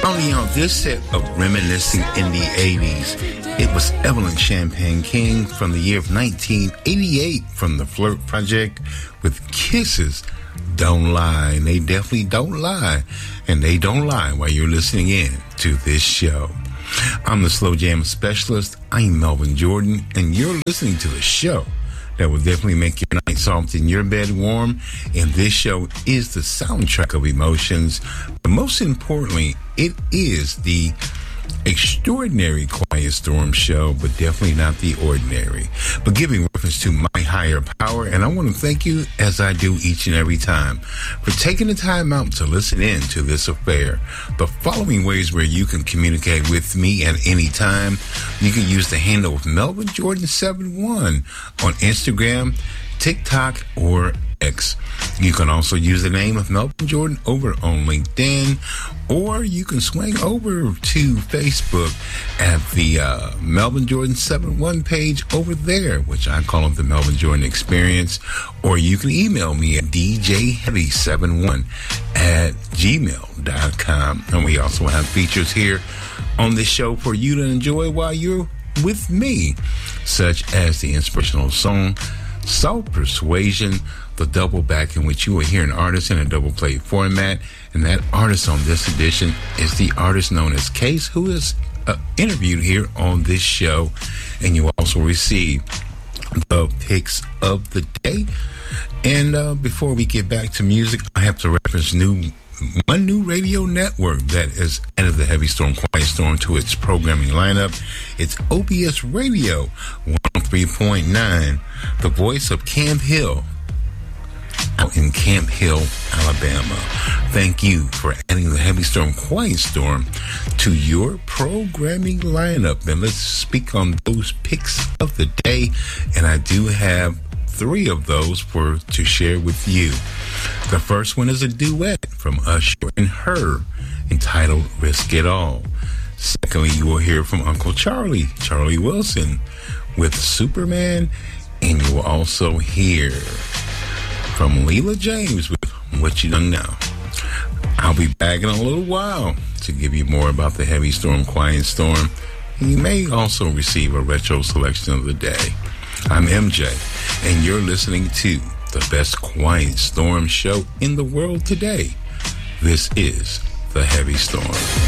Only on this set of Reminiscing in the 80s, it was Evelyn Champagne King from the year of 1988 from the Flirt Project with Kisses Don't Lie. And they definitely don't lie. And they don't lie while you're listening in to this show. I'm the Slow Jam Specialist. I'm Melvin Jordan, and you're listening to the show that will definitely make your night soft and your bed warm. And this show is the soundtrack of emotions. But most importantly, it is the extraordinary Quiet Storm show, but definitely not the ordinary. But giving reference to my higher power, and I want to thank you, as I do each and every time, for taking the time out to listen in to this affair. The following ways where you can communicate with me at any time: you can use the handle of Melvin Jordan 71 on Instagram, TikTok, or X. You can also use the name of Melvin Jordan over on LinkedIn, or you can swing over to Facebook at the Melvin Jordan 71 page over there, which I call it the Melvin Jordan Experience, or you can email me at djheavy71@gmail.com. And we also have features here on this show for you to enjoy while you're with me, such as the inspirational song Soul Persuasion, the double back, in which you will hear an artist in a double play format. And that artist on this edition is the artist known as Case, who is interviewed here on this show. And you also receive the picks of the day. And before we get back to music, I have to reference one new radio network that has added the Heavy Storm, Quiet Storm to its programming lineup. It's OBS Radio 103.9, the voice of Camp Hill, out in Camp Hill, Alabama. Thank you for adding the Heavy Storm, Quiet Storm to your programming lineup. And let's speak on those picks of the day. And I do have 3 of those to share with you. The first one is a duet from Usher and Her, entitled Risk It All. Secondly, you will hear from Uncle Charlie Wilson, with Superman. And you will also hear from Leela James with What You Done Now. I'll be back in a little while to give you more about the Heavy Storm, Quiet Storm. And you may also receive a retro selection of the day. I'm MJ, and you're listening to the best Quiet Storm show in the world today. This is the Heavy Storm.